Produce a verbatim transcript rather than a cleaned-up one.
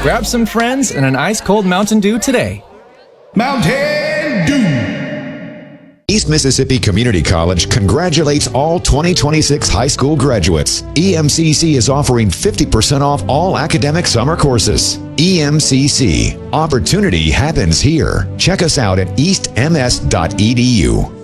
Grab some friends and an ice-cold Mountain Dew today. Mountain Dew. East Mississippi Community College congratulates all twenty twenty-six high school graduates. E M C C is offering fifty percent off all academic summer courses. E M C C. Opportunity happens here. Check us out at east m s dot e d u.